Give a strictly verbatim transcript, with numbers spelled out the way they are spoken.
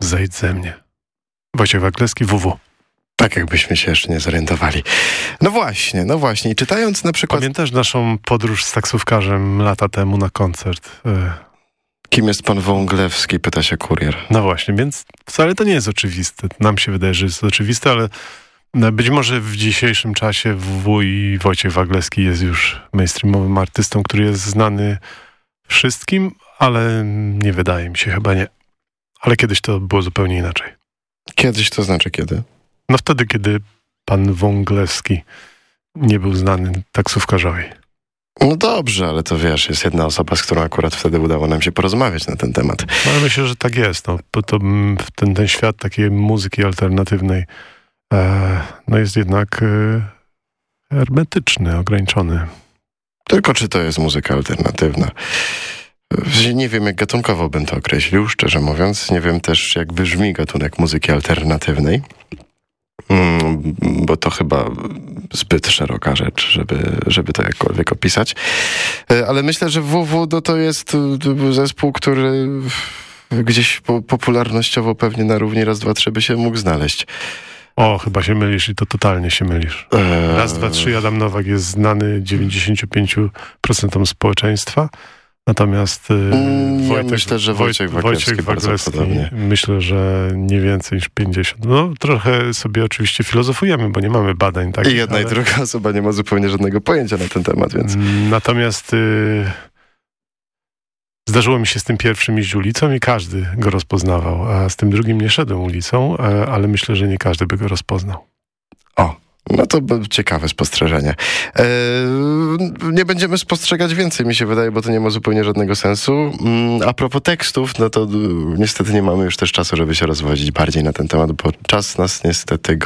Zejdź ze mnie. Wojciech Waglewski, W W. Tak jakbyśmy się jeszcze nie zorientowali. No właśnie, no właśnie. I czytając na przykład... Pamiętasz naszą podróż z taksówkarzem lata temu na koncert? Kim jest pan Wąglewski? Pyta się kurier. No właśnie, więc wcale to nie jest oczywiste. Nam się wydaje, że jest oczywiste, ale być może w dzisiejszym czasie W W i Wojciech Waglewski jest już mainstreamowym artystą, który jest znany wszystkim, ale nie wydaje mi się, chyba nie. Ale kiedyś to było zupełnie inaczej. Kiedyś to znaczy kiedy? No wtedy, kiedy pan Wąglewski nie był znany taksówkarzowi. No dobrze, ale to wiesz, jest jedna osoba, z którą akurat wtedy udało nam się porozmawiać na ten temat. No ale myślę, że tak jest. No. Bo to, ten, ten świat takiej muzyki alternatywnej e, no jest jednak e, hermetyczny, ograniczony. Tylko czy to jest muzyka alternatywna? Nie wiem, jak gatunkowo bym to określił, szczerze mówiąc. Nie wiem też, jak brzmi gatunek muzyki alternatywnej. Mm, bo to chyba zbyt szeroka rzecz, żeby, żeby to jakkolwiek opisać. Ale myślę, że W W no to jest zespół, który gdzieś po, popularnościowo pewnie na równi raz, dwa, trzy by się mógł znaleźć. O, chyba się mylisz i to totalnie się mylisz. Eee... Raz, dwa, trzy, Adam Nowak jest znany dziewięćdziesiąt pięć procent społeczeństwa. Natomiast ja Wojtek, myślę, że Wojciech Waglewski, Wojciech Waglewski podobnie. Myślę, że nie więcej niż pięćdziesiąt. No trochę sobie oczywiście filozofujemy, bo nie mamy badań. Tak, I jedna ale... i druga osoba nie ma zupełnie żadnego pojęcia na ten temat, więc... Natomiast y... zdarzyło mi się z tym pierwszym iść ulicą i każdy go rozpoznawał, a z tym drugim nie szedłem ulicą, ale myślę, że nie każdy by go rozpoznał. O! No to ciekawe spostrzeżenie. Eee, nie będziemy spostrzegać więcej, mi się wydaje, bo to nie ma zupełnie żadnego sensu. A propos tekstów, no to niestety nie mamy już też czasu, żeby się rozwodzić bardziej na ten temat, bo czas nas niestety